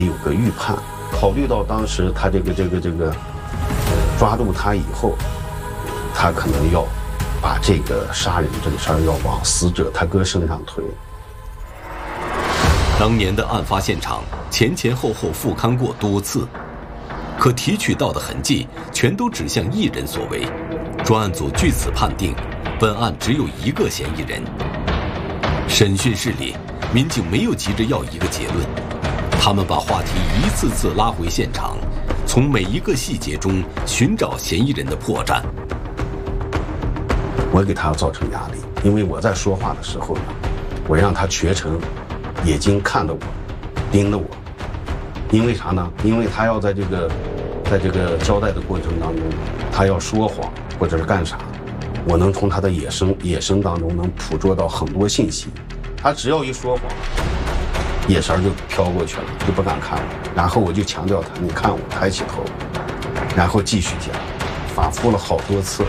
有个预判，考虑到当时他这个抓住他以后，他可能要把这个杀人这个事儿要往死者他哥身上推。 当年的案发现场前后复勘过多次，可提取到的痕迹全都指向一人所为。专案组据此判定，本案只有一个嫌疑人。审讯室里，民警没有急着要一个结论，他们把话题一次次拉回现场，从每一个细节中寻找嫌疑人的破绽。 我给他造成压力，因为我在说话的时候呢，我让他全程眼睛看着我，盯着我。因为啥呢？因为他要在这个交代的过程当中，他要说谎或者是干啥，我能从他的眼神当中能捕捉到很多信息。他只要一说谎，眼神就飘过去了，就不敢看我。然后我就强调他，你看我，抬起头，然后继续讲，反复了好多次。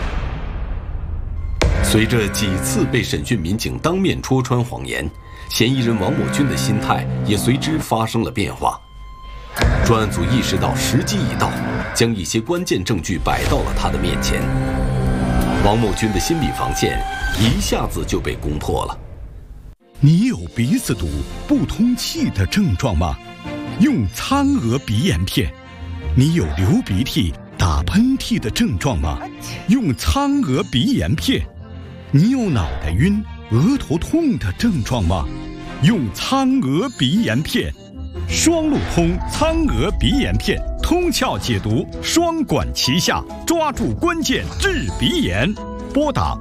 随着几次被审讯民警当面戳穿谎言，嫌疑人王某军的心态也随之发生了变化。专案组意识到时机已到，将一些关键证据摆到了他的面前。王某军的心理防线一下子就被攻破了。 你有鼻子堵、不通气的症状吗？用苍娥鼻炎片。你有流鼻涕、打喷嚏的症状吗？用苍娥鼻炎片。你有脑袋晕、额头痛的症状吗？用苍娥鼻炎片。双路通苍娥鼻炎片，通窍解毒，双管齐下，抓住关键治鼻炎。拨打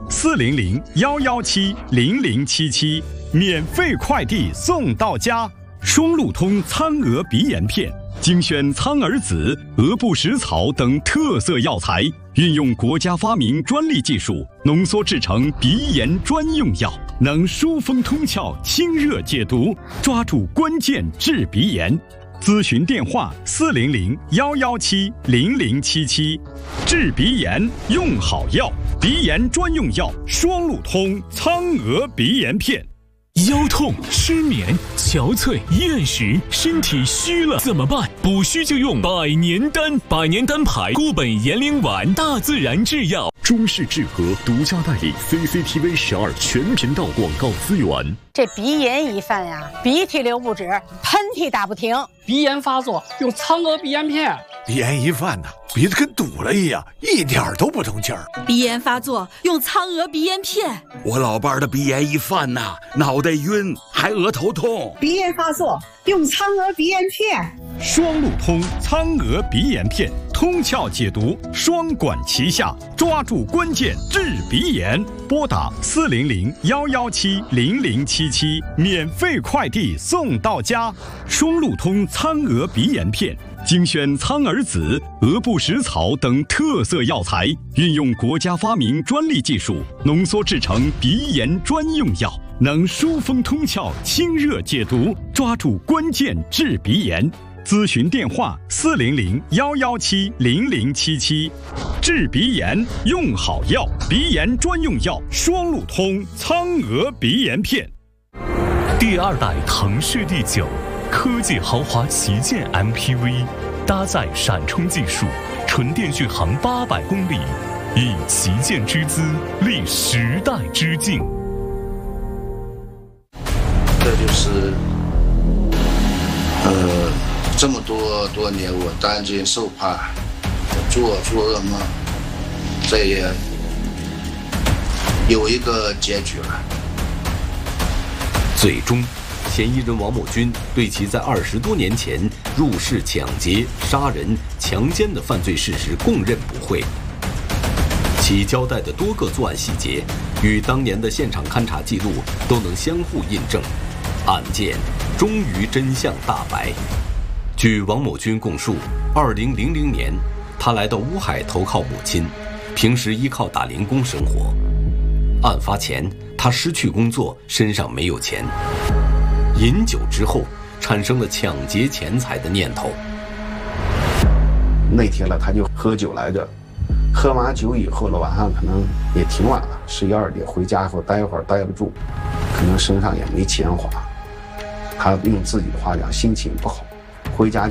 400-117-0077，免费快递送到家。双路通苍娥鼻炎片，精选苍耳子、鹅不食草等特色药材，运用国家发明专利技术，浓缩制成鼻炎专用药，能疏风通窍、清热解毒，抓住关键治鼻炎。咨询电话400-117-0077。治鼻炎用好药，鼻炎专用药双路通苍娥鼻炎片。 腰痛、失眠、憔悴、厌食，身体虚了怎么办？补虚就用百年丹，百年丹牌固本延龄丸，大自然制药。 中式制和独家代理 CCTV 12全频道广告资源。 这鼻炎一犯呀，鼻涕流不止，喷嚏打不停。 鼻炎发作用苍娥鼻炎片。 鼻炎一犯呢，鼻子跟堵了一样，一点都不通气儿。 鼻炎发作用苍娥鼻炎片。 我老伴儿的鼻炎一犯呐，脑袋晕，还额头痛。 鼻炎发作用苍娥鼻炎片。 双路通苍娥鼻炎片，通窍解毒，双管齐下，抓住关键治鼻炎。拨打400-117-0077，免费快递送到家。双路通苍娥鼻炎片，精选苍耳子、鹅不食草等特色药材，运用国家发明专利技术，浓缩制成鼻炎专用药，能疏风通窍、清热解毒，抓住关键治鼻炎。咨询电话400-117-0077。治鼻炎用好药，鼻炎专用药双路通苍娥鼻炎片。 第2代腾势第9科技豪华旗舰 MPV， 搭载闪充技术，纯电续航800公里，以旗舰之姿立时代之境。 这就是这么多年我担惊受怕，做噩梦，这也有一个结局了。 最终，嫌疑人王某军对其在20多年前入室抢劫、杀人、强奸的犯罪事实供认不讳。其交代的多个作案细节与当年的现场勘查记录都能相互印证，案件终于真相大白。据王某军供述，2000年，他来到乌海投靠母亲，平时依靠打零工生活。案发前，他失去工作，身上没有钱。饮酒之后，产生了抢劫钱财的念头。 那天了，他就喝酒来着，喝完酒以后了，晚上可能也挺晚了，11、12点回家以后待一会儿待不住，可能身上也没钱花。他用自己的话讲，心情不好。 回家